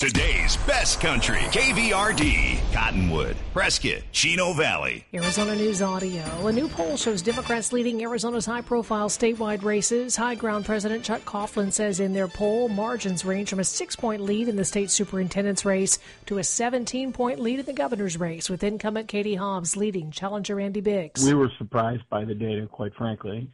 Today's best country, KVRD, Cottonwood, Prescott, Chino Valley. Arizona News Audio. A new poll shows Democrats leading Arizona's high-profile statewide races. High Ground President Chuck Coughlin says in their poll, margins range from a 6-point lead in the state superintendent's race to a 17-point lead in the governor's race, with incumbent Katie Hobbs leading challenger Andy Biggs. We were surprised by the data, quite frankly,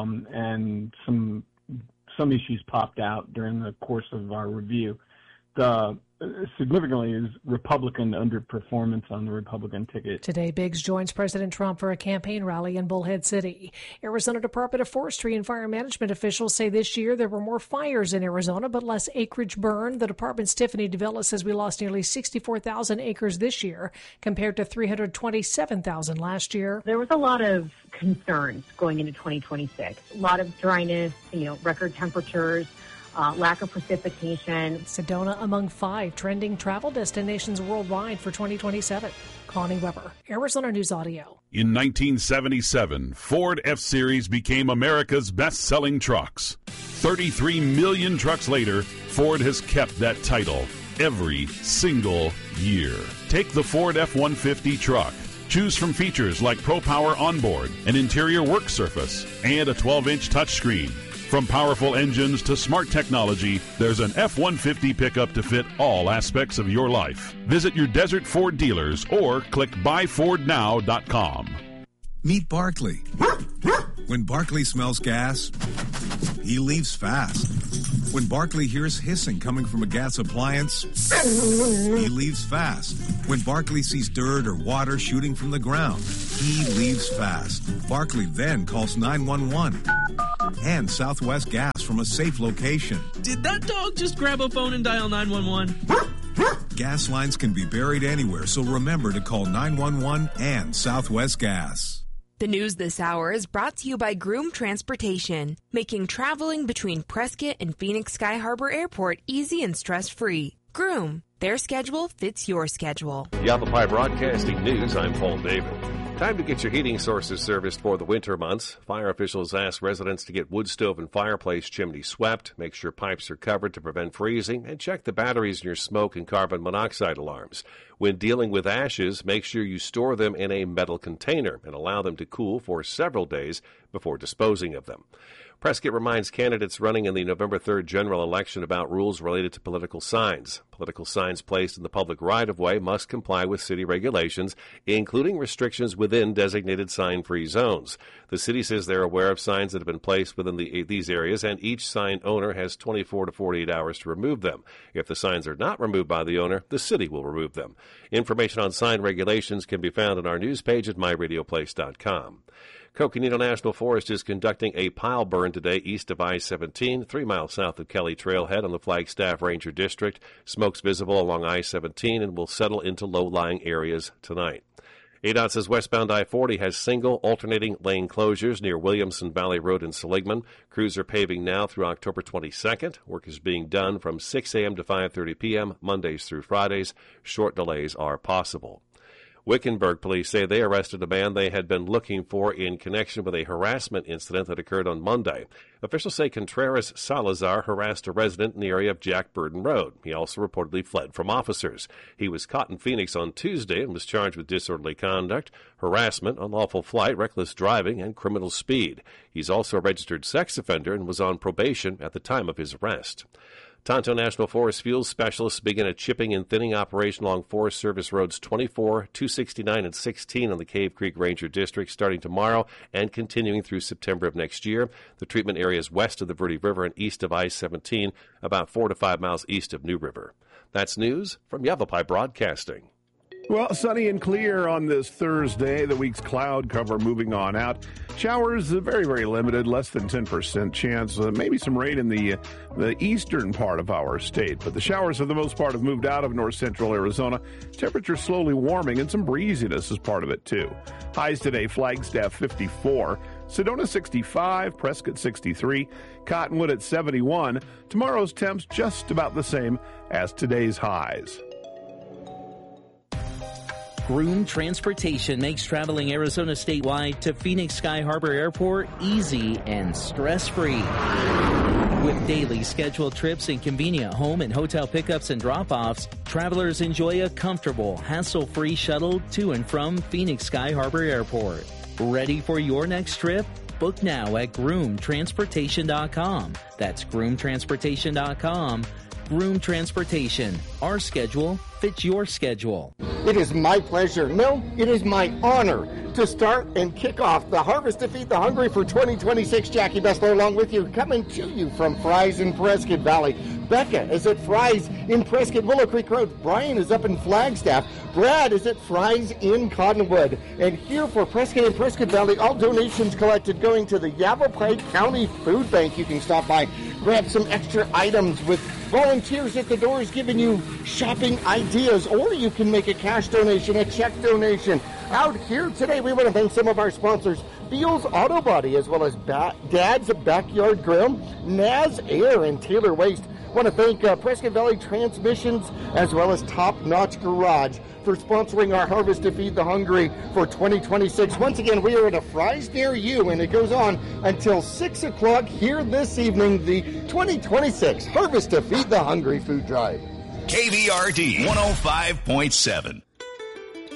and some issues popped out during the course of our review. Significantly is Republican underperformance on the Republican ticket. Today, Biggs joins President Trump for a campaign rally in Bullhead City. Arizona Department of Forestry and Fire Management officials say this year there were more fires in Arizona, but less acreage burned. The department's Tiffany DeVilla says we lost nearly 64,000 acres this year compared to 327,000 last year. There was a lot of concerns going into 2026. A lot of dryness, record temperatures, lack of precipitation. Sedona among 5 trending travel destinations worldwide for 2027. Connie Weber, Arizona News Audio. In 1977, Ford F-Series became America's best-selling trucks. 33 million trucks later, Ford has kept that title every single year. Take the Ford F-150 truck. Choose from features like Pro Power Onboard, an interior work surface, and a 12-inch touchscreen. From powerful engines to smart technology, there's an F-150 pickup to fit all aspects of your life. Visit your Desert Ford dealers or click buyfordnow.com. Meet Barkley. When Barkley smells gas, he leaves fast. When Barkley hears hissing coming from a gas appliance, he leaves fast. When Barkley sees dirt or water shooting from the ground, he leaves fast. Barkley then calls 911 and Southwest Gas from a safe location. Did that dog just grab a phone and dial 911? Gas lines can be buried anywhere, so remember to call 911 and Southwest Gas. The news this hour is brought to you by Groom Transportation, making traveling between Prescott and Phoenix Sky Harbor Airport easy and stress-free. Groom, their schedule fits your schedule. Yavapai Broadcasting News, I'm Paul David. Time to get your heating sources serviced for the winter months. Fire officials ask residents to get wood stove and fireplace chimney swept, make sure pipes are covered to prevent freezing, and check the batteries in your smoke and carbon monoxide alarms. When dealing with ashes, make sure you store them in a metal container and allow them to cool for several days before disposing of them. Prescott reminds candidates running in the November 3rd general election about rules related to political signs. Political signs placed in the public right-of-way must comply with city regulations, including restrictions within designated sign-free zones. The city says they're aware of signs that have been placed within these areas, and each sign owner has 24 to 48 hours to remove them. If the signs are not removed by the owner, the city will remove them. Information on sign regulations can be found on our news page at myradioplace.com. Coconino National Forest is conducting a pile burn today east of I-17, 3 miles south of Kelly Trailhead on the Flagstaff Ranger District. Smoke's visible along I-17 and will settle into low-lying areas tonight. ADOT says westbound I-40 has single alternating lane closures near Williamson Valley Road in Seligman. Crews are paving now through October 22nd. Work is being done from 6 a.m. to 5:30 p.m., Mondays through Fridays. Short delays are possible. Wickenburg police say they arrested a man they had been looking for in connection with a harassment incident that occurred on Monday. Officials say Contreras Salazar harassed a resident in the area of Jack Burden Road. He also reportedly fled from officers. He was caught in Phoenix on Tuesday and was charged with disorderly conduct, harassment, unlawful flight, reckless driving, and criminal speed. He's also a registered sex offender and was on probation at the time of his arrest. Tonto National Forest Fuels specialists begin a chipping and thinning operation along Forest Service Roads 24, 269, and 16 on the Cave Creek Ranger District starting tomorrow and continuing through September of next year. The treatment area is west of the Verde River and east of I-17, about 4 to 5 miles east of New River. That's news from Yavapai Broadcasting. Well, sunny and clear on this Thursday. The week's cloud cover moving on out. Showers very, very limited, less than 10% chance. Maybe some rain in the eastern part of our state. But the showers, for the most part, have moved out of north central Arizona. Temperature slowly warming and some breeziness is part of it, too. Highs today, Flagstaff 54. Sedona 65, Prescott 63, Cottonwood at 71. Tomorrow's temps just about the same as today's highs. Groom Transportation makes traveling Arizona statewide to Phoenix Sky Harbor Airport easy and stress-free. With daily scheduled trips and convenient home and hotel pickups and drop-offs, travelers enjoy a comfortable, hassle-free shuttle to and from Phoenix Sky Harbor Airport. Ready for your next trip? Book now at groomtransportation.com. That's groomtransportation.com. Groom Transportation. Our schedule fits your schedule. It is my pleasure, no, it is my honor to start and kick off the Harvest to Feed the Hungry for 2026. Jackie Bessler along with you, coming to you from Fry's in Prescott Valley. Becca is at Fry's in Prescott Willow Creek Road. Brian is up in Flagstaff. Brad is at Fry's in Cottonwood. And here for Prescott and Prescott Valley, all donations collected going to the Yavapai County Food Bank. You can stop by, grab some extra items with volunteers at the doors giving you shopping ideas, or you can make a cash donation, a check donation. Out here today, we want to thank some of our sponsors, Beals Auto Body, as well as Dad's Backyard Grill, Naz Air, and Taylor Waste. Want to thank Prescott Valley Transmissions, as well as Top Notch Garage, for sponsoring our Harvest to Feed the Hungry for 2026. Once again, we are at a Fry's near you, and it goes on until 6 o'clock here this evening, the 2026 Harvest to Feed the Hungry food drive. KVRD 105.7.